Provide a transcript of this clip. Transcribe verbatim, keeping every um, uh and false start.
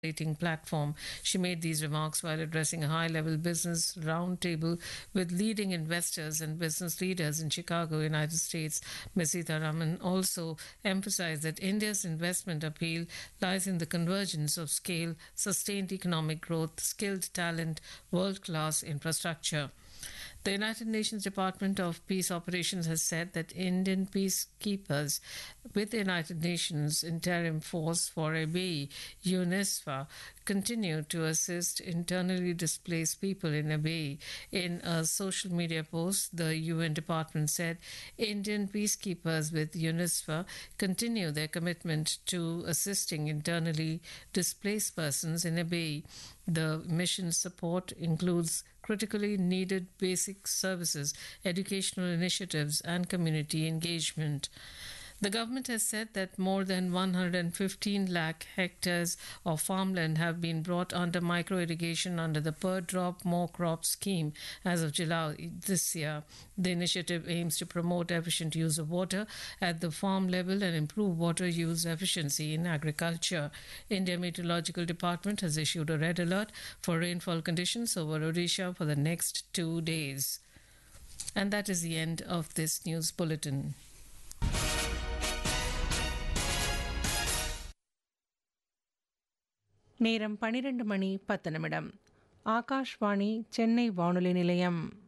rating platform. She made these remarks while addressing a high-level business roundtable with leading investors and business leaders in Chicago, United States. Miz Sitharaman also emphasized that India's investment appeal lies in the convergence of scale, sustained economic growth, skilled talent, world-class infrastructure. The United Nations Department of Peace Operations has said that Indian peacekeepers with the United Nations Interim Force for Abyei, UNISWA, continue to assist internally displaced people in Abyei. In a social media post, the U N department said Indian peacekeepers with UNISWA continue their commitment to assisting internally displaced persons in Abyei. The mission's support includes critically needed basic services, educational initiatives, and community engagement. The government has said that more than one hundred fifteen lakh hectares of farmland have been brought under micro-irrigation under the Per Drop More Crop scheme as of July this year. The initiative aims to promote efficient use of water at the farm level and improve water use efficiency in agriculture. India Meteorological Department has issued a red alert for rainfall conditions over Odisha for the next two days. And that is the end of this news bulletin. நேரம் பனிரெண்டு மணி பத்து நிமிடம். ஆகாஷ்வாணி சென்னை வானொலி நிலையம்.